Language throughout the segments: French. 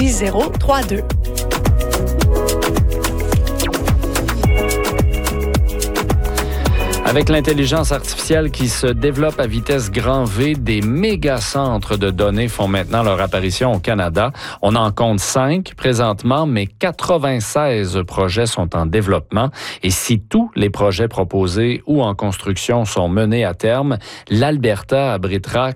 6032. Avec l'intelligence artificielle qui se développe à vitesse grand V, des méga-centres de données font maintenant leur apparition au Canada. On en compte 5 présentement, mais 96 projets sont en développement. Et si tous les projets proposés ou en construction sont menés à terme, l'Alberta abritera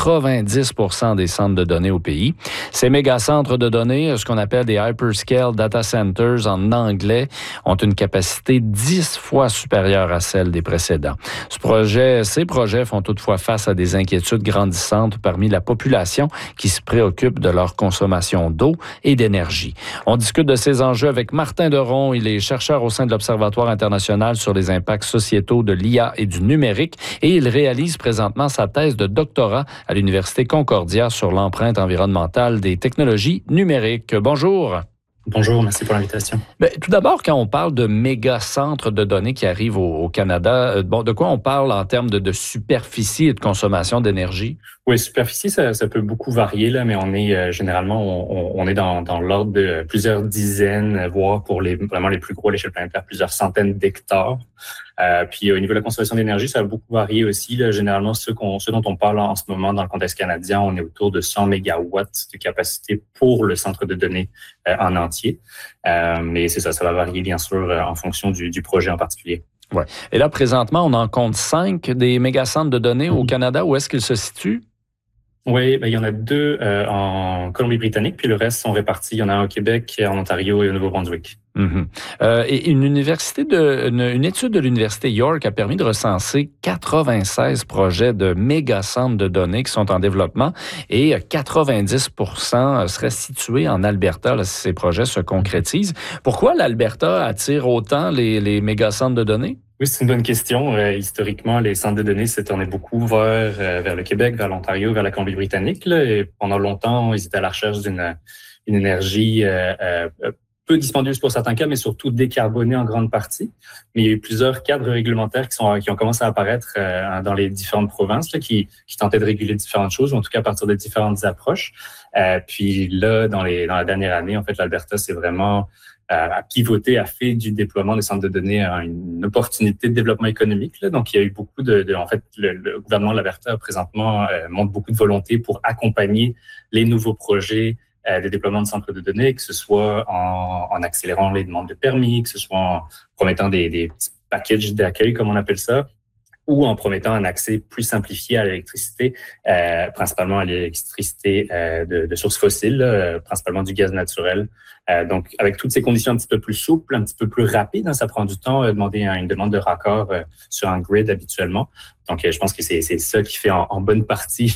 90% des centres de données au pays. Ces méga-centres de données, ce qu'on appelle des hyperscale data centers en anglais, ont une capacité 10 fois supérieure à celle des précédents. Ces projets font toutefois face à des inquiétudes grandissantes parmi la population qui se préoccupe de leur consommation d'eau et d'énergie. On discute de ces enjeux avec Martin Deron. Il est chercheur au sein de l'Observatoire international sur les impacts sociétaux de l'IA et du numérique et il réalise présentement sa thèse de doctorat à l'Université Concordia sur l'empreinte environnementale des technologies numériques. Bonjour. Bonjour, merci pour l'invitation. Tout d'abord, quand on parle de méga-centres de données qui arrivent au Canada, de quoi on parle en termes de superficie et de consommation d'énergie? Oui, superficie, ça peut beaucoup varier, là, mais on est généralement, on est dans l'ordre de plusieurs dizaines, voire pour vraiment les plus gros à l'échelle planétaire, plusieurs centaines d'hectares. Puis au niveau de la consommation d'énergie, ça va beaucoup varier aussi. Là. Généralement, ce dont on parle en ce moment dans le contexte canadien, on est autour de 100 mégawatts de capacité pour le centre de données en entier. Mais c'est ça va varier bien sûr en fonction du projet en particulier. Ouais. Et là, présentement, on en compte 5 des mégacentres de données au Canada. Où est-ce qu'ils se situent? Oui, il y en a 2 en Colombie-Britannique, puis le reste sont répartis. Il y en a un au Québec, en Ontario et au Nouveau-Brunswick. Et une étude de l'Université York a permis de recenser 96 projets de mégacentres de données qui sont en développement et 90% seraient situés en Alberta là, si ces projets se concrétisent. Pourquoi l'Alberta attire autant les mégacentres de données? Oui, c'est une bonne question. Historiquement, les centres de données s'est tourné beaucoup vers le Québec, vers l'Ontario, vers la Colombie-Britannique. Là, et pendant longtemps, ils étaient à la recherche d'une énergie peu dispendieuse pour certains cas, mais surtout décarbonée en grande partie. Mais il y a eu plusieurs cadres réglementaires qui ont commencé à apparaître dans les différentes provinces là, qui tentaient de réguler différentes choses, ou en tout cas à partir de différentes approches. Puis là, dans la dernière année, en fait, l'Alberta, c'est vraiment a pivoté, a fait du déploiement des centres de données une opportunité de développement économique. Là. Donc, il y a eu beaucoup en fait, le gouvernement de l'Alberta présentement montre beaucoup de volonté pour accompagner les nouveaux projets de déploiement de centres de données, que ce soit en accélérant les demandes de permis, que ce soit en promettant des petits packages d'accueil, comme on appelle ça, ou en promettant un accès plus simplifié à l'électricité, principalement à l'électricité de sources fossiles, principalement du gaz naturel. Donc, avec toutes ces conditions un petit peu plus souples, un petit peu plus rapides, ça prend du temps demander une demande de raccord sur un grid habituellement. Donc, je pense que c'est ça qui fait en bonne partie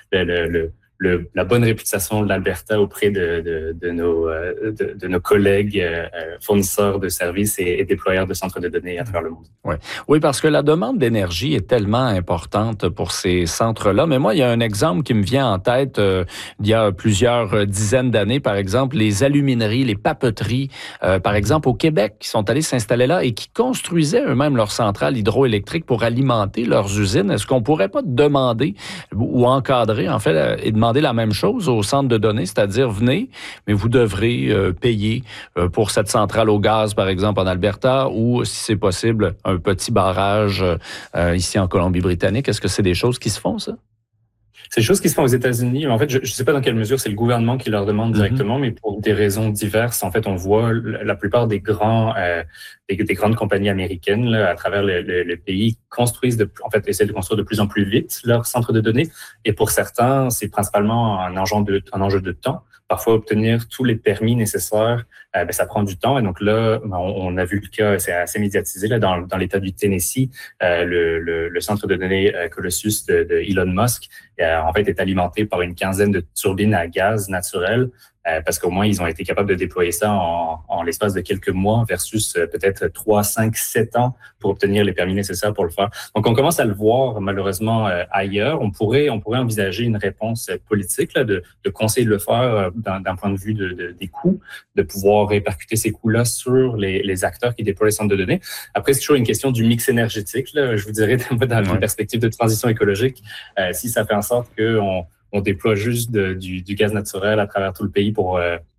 la bonne réputation de l'Alberta auprès de nos collègues fournisseurs de services et déployeurs de centres de données à travers le monde. Oui, parce que la demande d'énergie est tellement importante pour ces centres-là. Mais moi, il y a un exemple qui me vient en tête il y a plusieurs dizaines d'années, par exemple, les alumineries, les papeteries, par exemple, au Québec, qui sont allés s'installer là et qui construisaient eux-mêmes leurs centrales hydroélectriques pour alimenter leurs usines. Est-ce qu'on pourrait pas demander ou encadrer, en fait, et demander la même chose au centre de données, c'est-à-dire venez, mais vous devrez payer pour cette centrale au gaz, par exemple, en Alberta, ou, si c'est possible, un petit barrage ici en Colombie-Britannique. Est-ce que c'est des choses qui se font, ça? C'est des choses qui se font aux États-Unis. En fait, je ne sais pas dans quelle mesure c'est le gouvernement qui leur demande directement, mais pour des raisons diverses, en fait, on voit la plupart des grandes compagnies américaines là, à travers le pays essaient de construire de plus en plus vite leurs centres de données. Et pour certains, c'est principalement un enjeu de temps. Parfois, obtenir tous les permis nécessaires, ça prend du temps. Et donc là, on a vu le cas, c'est assez médiatisé là, dans l'État du Tennessee, le centre de données Colossus de Elon Musk, en fait, est alimenté par une quinzaine de turbines à gaz naturel. Parce qu'au moins, ils ont été capables de déployer ça en l'espace de quelques mois versus peut-être 3, 5, 7 ans pour obtenir les permis nécessaires pour le faire. Donc, on commence à le voir malheureusement ailleurs. On pourrait envisager une réponse politique là, de conseiller de le faire d'un point de vue des coûts, de pouvoir répercuter ces coûts-là sur les acteurs qui déploient les centres de données. Après, c'est toujours une question du mix énergétique. Là, je vous dirais, dans une perspective de transition écologique, si ça fait en sorte qu'on déploie juste du gaz naturel à travers tout le pays pour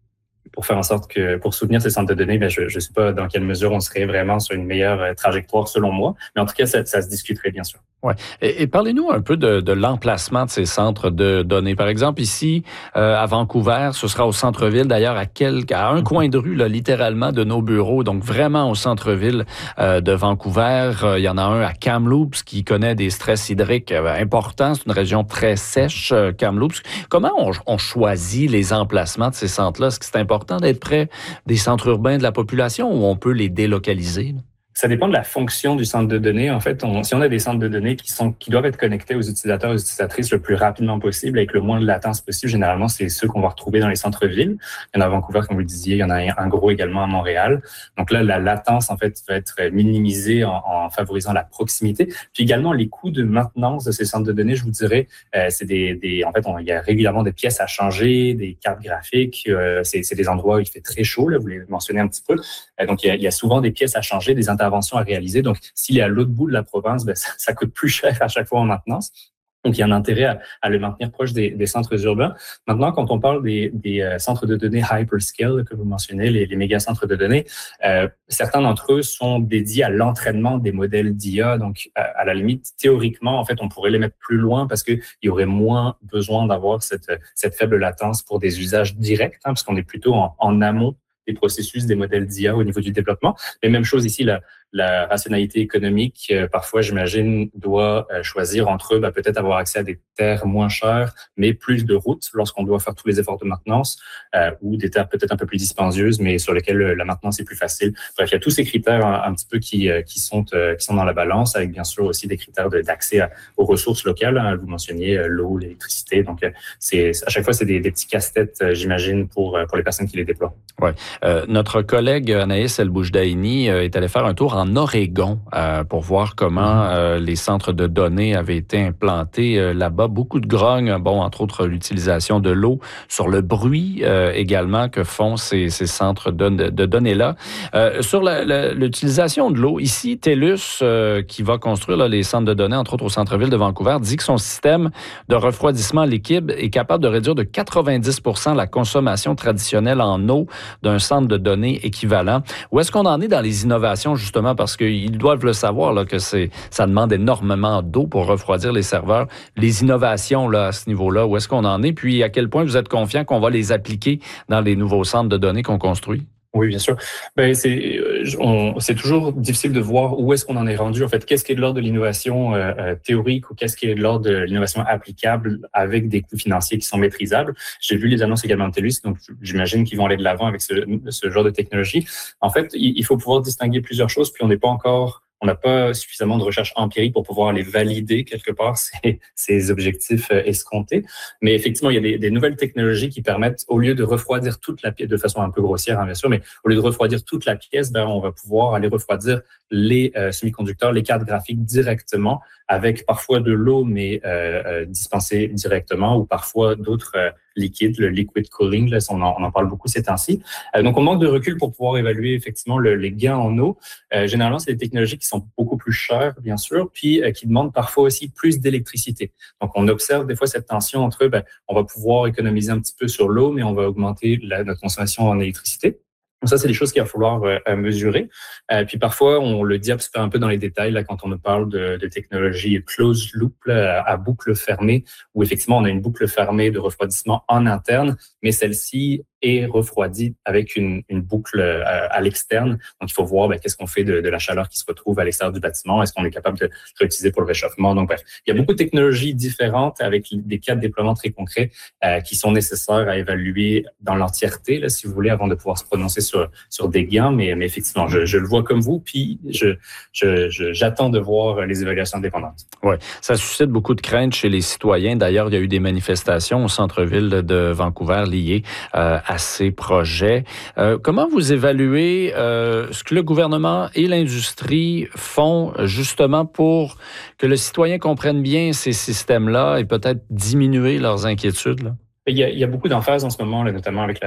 pour faire en sorte que, pour soutenir ces centres de données, je ne sais pas dans quelle mesure on serait vraiment sur une meilleure trajectoire selon moi, mais en tout cas, ça se discuterait bien sûr. Ouais. Et parlez-nous un peu de l'emplacement de ces centres de données. Par exemple, ici, à Vancouver, ce sera au centre-ville, d'ailleurs, à un coin de rue, là, littéralement, de nos bureaux, donc vraiment au centre-ville de Vancouver. Il y en a un à Kamloops qui connaît des stress hydriques importants. C'est une région très sèche, Kamloops. Comment on choisit les emplacements de ces centres-là? Est-ce que c'est important d'être près des centres urbains de la population ou on peut les délocaliser? Ça dépend de la fonction du centre de données. En fait, si on a des centres de données qui doivent être connectés aux utilisateurs et aux utilisatrices le plus rapidement possible, avec le moins de latence possible, généralement, c'est ceux qu'on va retrouver dans les centres-villes. Il y en a à Vancouver, comme vous le disiez, il y en a un gros également à Montréal. Donc là, la latence, en fait, va être minimisée en favorisant la proximité. Puis également, les coûts de maintenance de ces centres de données, je vous dirais, c'est en fait, il y a régulièrement des pièces à changer, des cartes graphiques. C'est des endroits où il fait très chaud, là, vous l'avez mentionné un petit peu. Donc, il y a souvent des pièces à changer, des interventions à réaliser. Donc, s'il est à l'autre bout de la province, ça coûte plus cher à chaque fois en maintenance. Donc, il y a un intérêt à le maintenir proche des centres urbains. Maintenant, quand on parle des centres de données hyperscale que vous mentionnez, les méga centres de données, certains d'entre eux sont dédiés à l'entraînement des modèles d'IA. Donc, à la limite, théoriquement, en fait, on pourrait les mettre plus loin parce qu'il y aurait moins besoin d'avoir cette faible latence pour des usages directs, parce qu'on est plutôt en amont des processus, des modèles d'IA au niveau du développement. Mais même chose ici, la rationalité économique, parfois, j'imagine, doit choisir entre peut-être avoir accès à des terres moins chères, mais plus de routes lorsqu'on doit faire tous les efforts de maintenance, ou des terres peut-être un peu plus dispendieuses, mais sur lesquelles la maintenance est plus facile. Bref, il y a tous ces critères un petit peu qui sont dans la balance, avec bien sûr aussi des critères d'accès aux ressources locales. Vous mentionniez l'eau, l'électricité. Donc, à chaque fois, c'est des petits casse-têtes, j'imagine, pour les personnes qui les déploient. Ouais. Notre collègue Anaïs El-Boujdaïni est allé faire un tour en Oregon pour voir comment les centres de données avaient été implantés là-bas. Beaucoup de grogne, entre autres l'utilisation de l'eau, sur le bruit également que font ces centres de données-là. Sur l'utilisation de l'eau, ici, TELUS, qui va construire les centres de données, entre autres au centre-ville de Vancouver, dit que son système de refroidissement liquide est capable de réduire de 90% la consommation traditionnelle en eau d'un centre de données équivalent. Où est-ce qu'on en est dans les innovations, justement, parce qu'ils doivent le savoir, là, que ça demande énormément d'eau pour refroidir les serveurs. Les innovations là, à ce niveau-là, où est-ce qu'on en est? Puis à quel point vous êtes confiant qu'on va les appliquer dans les nouveaux centres de données qu'on construit? Oui, bien sûr. C'est toujours difficile de voir où est-ce qu'on en est rendu. En fait, qu'est-ce qui est de l'ordre de l'innovation théorique ou qu'est-ce qui est de l'ordre de l'innovation applicable avec des coûts financiers qui sont maîtrisables. J'ai vu les annonces également de TELUS, donc j'imagine qu'ils vont aller de l'avant avec ce genre de technologie. En fait, il faut pouvoir distinguer plusieurs choses, puis on n'a pas suffisamment de recherche empirique pour pouvoir les valider quelque part, ces objectifs escomptés. Mais effectivement, il y a des nouvelles technologies qui permettent, au lieu de refroidir toute la pièce, de façon un peu grossière, bien sûr, mais au lieu de refroidir toute la pièce, on va pouvoir aller refroidir les semi-conducteurs, les cartes graphiques directement, avec parfois de l'eau, mais dispensée directement, ou parfois d'autres liquides, le liquid cooling, là, on en parle beaucoup ces temps-ci. Donc, on manque de recul pour pouvoir évaluer effectivement les gains en eau. Généralement, c'est des technologies qui sont beaucoup plus chères, bien sûr, puis qui demandent parfois aussi plus d'électricité. Donc, on observe des fois cette tension entre, on va pouvoir économiser un petit peu sur l'eau, mais on va augmenter notre consommation en électricité. Donc ça, c'est des choses qu'il va falloir mesurer. Puis parfois, on le dit un peu dans les détails là, quand on parle de technologie closed loop là, à boucle fermée, où effectivement, on a une boucle fermée de refroidissement en interne, mais celle-ci est refroidie avec une boucle à l'externe. Donc, il faut voir qu'est-ce qu'on fait de la chaleur qui se retrouve à l'extérieur du bâtiment. Est-ce qu'on est capable de réutiliser pour le réchauffement? Donc, bref, il y a beaucoup de technologies différentes avec des cas de déploiement très concrets qui sont nécessaires à évaluer dans l'entièreté, là, si vous voulez, avant de pouvoir se prononcer sur des gains. Mais effectivement, je le vois comme vous, puis j'attends de voir les évaluations indépendantes. Oui, ça suscite beaucoup de craintes chez les citoyens. D'ailleurs, il y a eu des manifestations au centre-ville de Vancouver liées à ces projets. Comment vous évaluez ce que le gouvernement et l'industrie font justement pour que le citoyen comprenne bien ces systèmes-là et peut-être diminuer leurs inquiétudes, là? Il y a beaucoup d'emphase en ce moment, là, notamment avec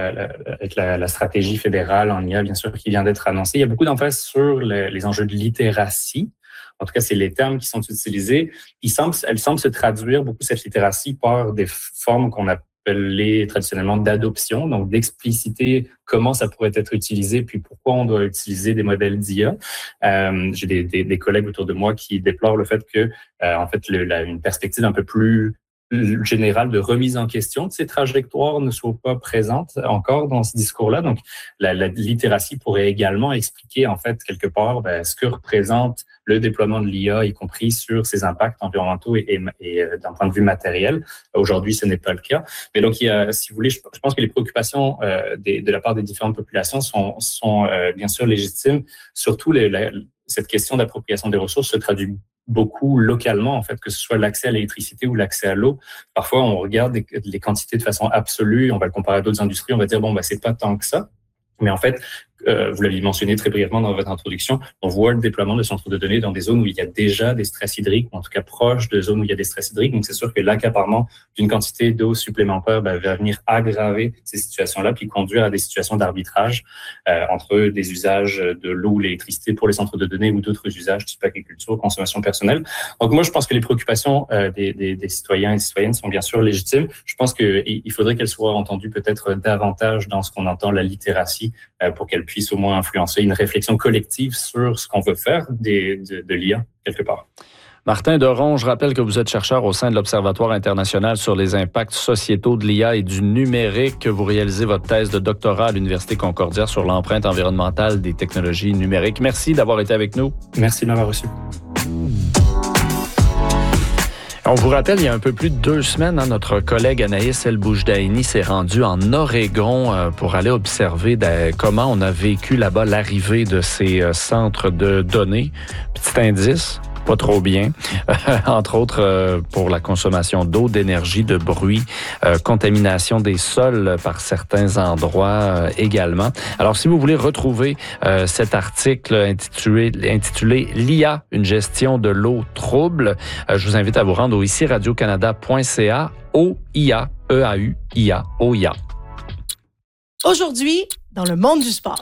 la stratégie fédérale en IA, bien sûr, qui vient d'être annoncée. Il y a beaucoup d'emphase sur les enjeux de littératie. En tout cas, c'est les termes qui sont utilisés. Elle semble se traduire beaucoup, cette littératie, par des formes qu'on appelé traditionnellement d'adoption, donc d'expliciter comment ça pourrait être utilisé, puis pourquoi on doit utiliser des modèles d'IA. J'ai des collègues autour de moi qui déplorent le fait que, en fait, une perspective un peu plus générale de remise en question de ces trajectoires ne soit pas présente encore dans ce discours-là. Donc, la littératie pourrait également expliquer, en fait, quelque part, ce que représente le déploiement de l'IA, y compris sur ses impacts environnementaux et d'un point de vue matériel. Aujourd'hui, ce n'est pas le cas. Mais donc, il y a, si vous voulez, je pense que les préoccupations de la part des différentes populations sont bien sûr légitimes. Surtout, cette question d'appropriation des ressources se traduit beaucoup localement, en fait, que ce soit l'accès à l'électricité ou l'accès à l'eau. Parfois, on regarde les quantités de façon absolue, on va le comparer à d'autres industries, on va dire, c'est pas tant que ça. Mais en fait, vous l'avez mentionné très brièvement dans votre introduction, on voit le déploiement de centres de données dans des zones où il y a déjà des stress hydriques, ou en tout cas proches de zones où il y a des stress hydriques. Donc, c'est sûr que l'accaparement d'une quantité d'eau supplémentaire va venir aggraver ces situations-là, puis conduire à des situations d'arbitrage entre des usages de l'eau ou l'électricité pour les centres de données ou d'autres usages type agriculture, consommation personnelle. Donc, moi, je pense que les préoccupations des citoyens et des citoyennes sont bien sûr légitimes. Je pense qu'il faudrait qu'elles soient entendues peut-être davantage dans ce qu'on entend la littératie pour qu'elles puisse au moins influencer une réflexion collective sur ce qu'on veut faire de l'IA, quelque part. Martin Deron, je rappelle que vous êtes chercheur au sein de l'Observatoire international sur les impacts sociétaux de l'IA et du numérique. Vous réalisez votre thèse de doctorat à l'Université Concordia sur l'empreinte environnementale des technologies numériques. Merci d'avoir été avec nous. Merci de m'avoir reçu. On vous rappelle, il y a un peu plus de 2 semaines, notre collègue Anaïs El-Boujdaïni s'est rendu en Oregon pour aller observer comment on a vécu là-bas l'arrivée de ces centres de données. Petit indice, pas trop bien. Entre autres, pour la consommation d'eau, d'énergie, de bruit, contamination des sols par certains endroits également. Alors, si vous voulez retrouver cet article intitulé l'IA, une gestion de l'eau trouble, je vous invite à vous rendre au ici radiocanada.ca, OIA, EAU-IA, OIA. Aujourd'hui, dans le monde du sport.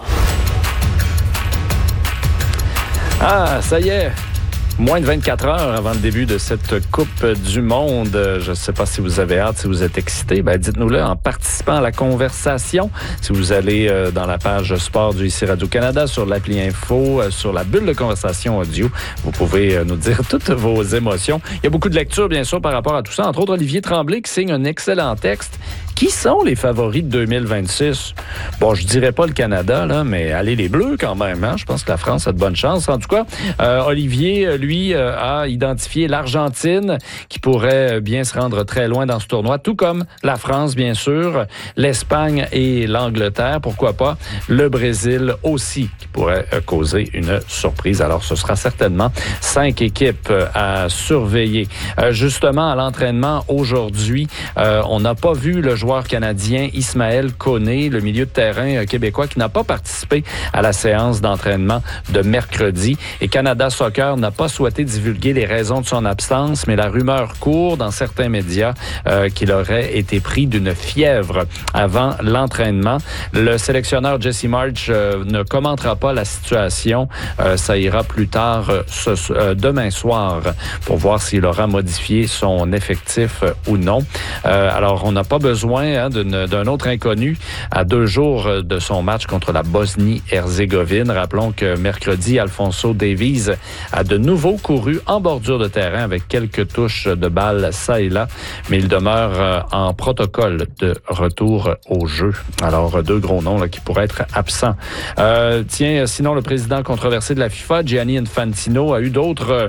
Ah, ça y est! Moins de 24 heures avant le début de cette Coupe du Monde. Je ne sais pas si vous avez hâte, si vous êtes excité. Dites-nous-le en participant à la conversation. Si vous allez dans la page sport du ICI Radio-Canada, sur l'appli Info, sur la bulle de conversation audio, vous pouvez nous dire toutes vos émotions. Il y a beaucoup de lectures, bien sûr, par rapport à tout ça. Entre autres, Olivier Tremblay qui signe un excellent texte. Qui sont les favoris de 2026? Bon, je dirais pas le Canada, là, mais allez les Bleus quand même. Hein? Je pense que la France a de bonnes chances. En tout cas, Olivier, lui, a identifié l'Argentine qui pourrait bien se rendre très loin dans ce tournoi, tout comme la France, bien sûr, l'Espagne et l'Angleterre. Pourquoi pas le Brésil aussi, qui pourrait causer une surprise. Alors, ce sera certainement 5 équipes à surveiller. Justement, à l'entraînement aujourd'hui, on n'a pas vu le joueur canadien Ismaël Koné, le milieu de terrain québécois qui n'a pas participé à la séance d'entraînement de mercredi. Et Canada Soccer n'a pas souhaité divulguer les raisons de son absence, mais la rumeur court dans certains médias qu'il aurait été pris d'une fièvre avant l'entraînement. Le sélectionneur Jesse Marsch ne commentera pas la situation. Ça ira plus tard demain soir pour voir s'il aura modifié son effectif ou non. Alors, on n'a pas besoin d'un autre inconnu à 2 jours de son match contre la Bosnie-Herzégovine. Rappelons que mercredi, Alphonso Davies a de nouveau couru en bordure de terrain avec quelques touches de balle ça et là, mais il demeure en protocole de retour au jeu. Alors, 2 gros noms là, qui pourraient être absents. Sinon, le président controversé de la FIFA, Gianni Infantino, a eu d'autres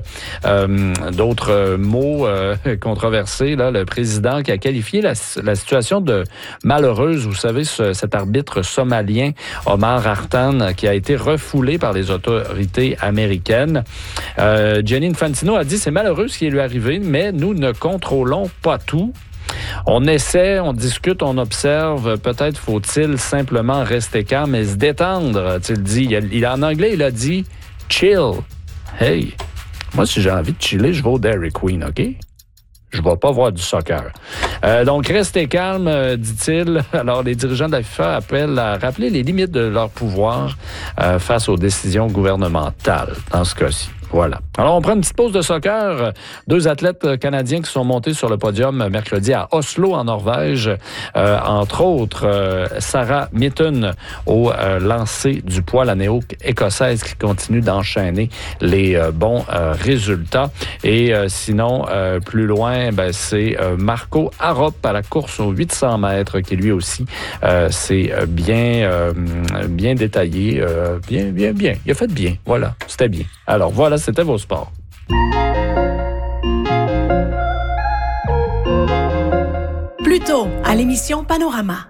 mots controversés. Là, le président qui a qualifié la situation de malheureuse. Vous savez, cet arbitre somalien, Omar Artan, qui a été refoulé par les autorités américaines. Gianni Infantino a dit, c'est malheureux ce qui lui est arrivé, mais nous ne contrôlons pas tout. On essaie, on discute, on observe. Peut-être faut-il simplement rester calme et se détendre. A-t-il dit. En anglais, il a dit « chill ». Hey, moi, si j'ai envie de chiller, je vais au Dairy Queen, OK? Je ne vais pas voir du soccer. Donc, restez calme, dit-il. Alors, les dirigeants de la FIFA appellent à rappeler les limites de leur pouvoir face aux décisions gouvernementales, dans ce cas-ci. Voilà. Alors, on prend une petite pause de soccer. 2 athlètes canadiens qui sont montés sur le podium mercredi à Oslo, en Norvège. Entre autres, Sarah Mitten au lancer du poids, la néo-écossaise qui continue d'enchaîner les bons résultats. Et sinon, plus loin, c'est Marco Arop à la course aux 800 mètres qui lui aussi s'est bien détaillé. Bien. Il a fait bien. Voilà, c'était bien. Alors, voilà, c'était vos sports. Plus tôt, à l'émission Panorama.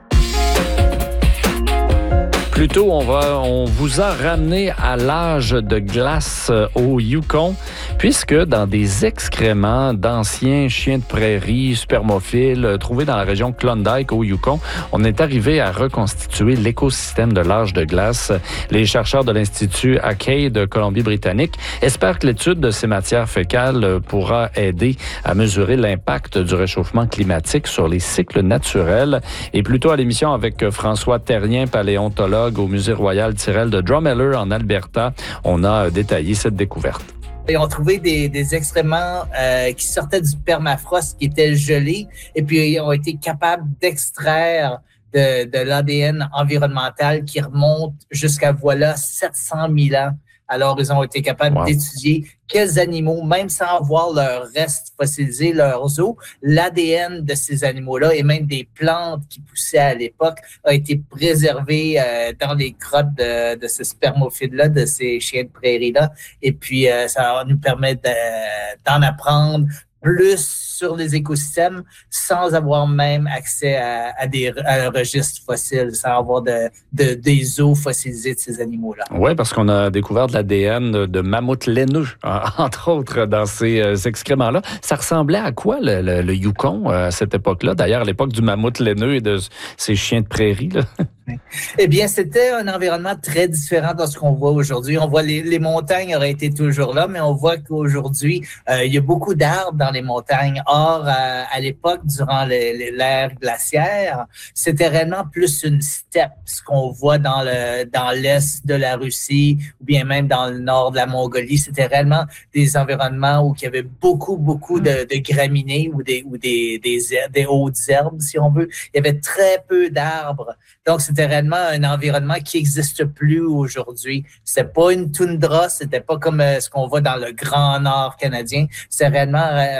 Plus tôt, on vous a ramené à l'âge de glace au Yukon, puisque dans des excréments d'anciens chiens de prairie spermophiles trouvés dans la région Klondike au Yukon, on est arrivé à reconstituer l'écosystème de l'âge de glace. Les chercheurs de l'Institut Accueil de Colombie-Britannique espèrent que l'étude de ces matières fécales pourra aider à mesurer l'impact du réchauffement climatique sur les cycles naturels. Et plus tôt à l'émission avec François Terrien, paléontologue au Musée Royal Tyrrell de Drumheller en Alberta, on a détaillé cette découverte. Ils ont trouvé des excréments qui sortaient du permafrost, qui étaient gelés, et puis ils ont été capables d'extraire de l'ADN environnemental qui remonte jusqu'à 700 000 ans. Alors, ils ont été capables d'étudier quels animaux, même sans voir leurs restes fossilisés, leurs os, l'ADN de ces animaux-là et même des plantes qui poussaient à l'époque a été préservé dans les grottes de ces spermophiles-là, de ces chiens de prairie-là. Et puis, ça nous permet d'en apprendre plus sur les écosystèmes sans avoir même accès à un registre fossile, sans avoir des os fossilisés de ces animaux-là. Oui, parce qu'on a découvert de l'ADN de mammouth laineux, entre autres, dans ces excréments-là. Ça ressemblait à quoi, le Yukon, à cette époque-là? D'ailleurs, à l'époque du mammouth laineux et de ces chiens de prairie, là. Eh bien, c'était un environnement très différent de ce qu'on voit aujourd'hui. On voit les montagnes auraient été toujours là, mais on voit qu'aujourd'hui, il y a beaucoup d'arbres dans les montagnes. Or, à l'époque, durant l'ère glaciaire, c'était réellement plus une steppe, ce qu'on voit dans l'est de la Russie ou bien même dans le nord de la Mongolie. C'était réellement des environnements où il y avait beaucoup de graminées ou des hautes herbes, si on veut. Il y avait très peu d'arbres. Donc, c'était réellement un environnement qui n'existe plus aujourd'hui. C'était pas une toundra, c'était pas comme ce qu'on voit dans le Grand Nord canadien. C'est réellement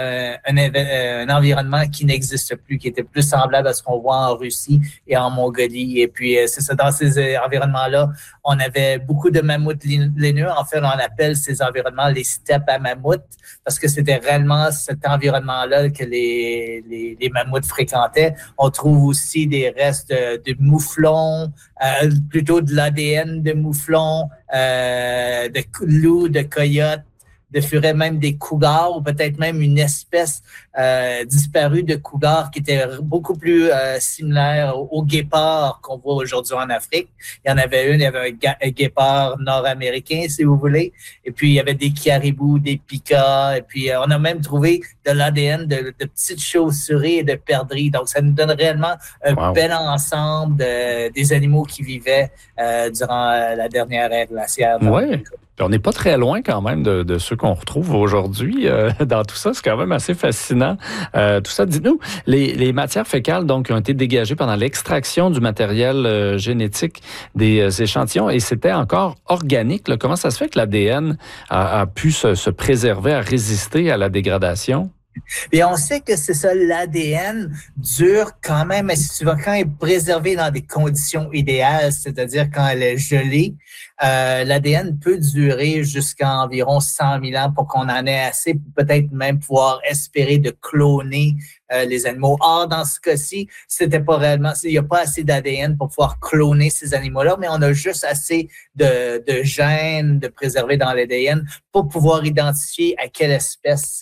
un environnement qui n'existe plus, qui était plus semblable à ce qu'on voit en Russie et en Mongolie. Et puis, c'est ça, dans ces environnements-là, on avait beaucoup de mammouths laineux. En fait, on appelle ces environnements les steppes à mammouths parce que c'était réellement cet environnement-là que les mammouths fréquentaient. On trouve aussi des restes de mouflons, plutôt de l'ADN de mouflons, de loups, de coyotes, de furets, même des cougars ou peut-être même une espèce disparue de cougar qui était beaucoup plus similaire au guépard qu'on voit aujourd'hui en Afrique. Il y en avait il y avait un guépard nord-américain, si vous voulez. Et puis, il y avait des caribous, des pikas. Et puis, on a même trouvé de l'ADN de petites chauves-souris et de perdrix. Donc, ça nous donne réellement un bel ensemble des animaux qui vivaient durant la dernière ère glaciaire. Oui. On n'est pas très loin quand même de ceux qu'on retrouve aujourd'hui dans tout ça. C'est quand même assez fascinant. Tout ça, dites-nous, les matières fécales donc, qui ont été dégagées pendant l'extraction du matériel génétique des échantillons, et c'était encore organique. Là. Comment ça se fait que l'ADN a pu se préserver, à résister à la dégradation? Et on sait que c'est ça, l'ADN dure quand même assez souvent quand il est préservé dans des conditions idéales, c'est-à-dire quand elle est gelée. L'ADN peut durer jusqu'à environ 100 000 ans pour qu'on en ait assez pour peut-être même pouvoir espérer de cloner les animaux. Or, dans ce cas-ci, c'était pas réellement, il n'y a pas assez d'ADN pour pouvoir cloner ces animaux-là, mais on a juste assez de gènes de préserver dans l'ADN pour pouvoir identifier à quelle espèce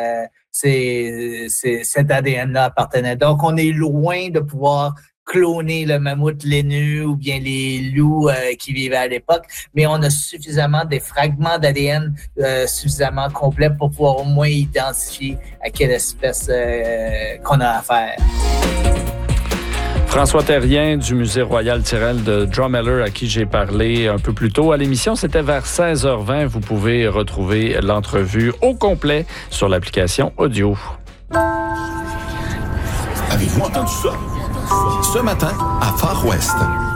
cet ADN-là appartenait. Donc, on est loin de pouvoir cloner le mammouth laineux ou bien les loups qui vivaient à l'époque, mais on a suffisamment des fragments d'ADN suffisamment complets pour pouvoir au moins identifier à quelle espèce qu'on a affaire. François Terrien du Musée Royal Tyrrell de Drumheller, à qui j'ai parlé un peu plus tôt à l'émission. C'était vers 16h20. Vous pouvez retrouver l'entrevue au complet sur l'application audio. Avez-vous entendu ça? Ce matin, à Far West,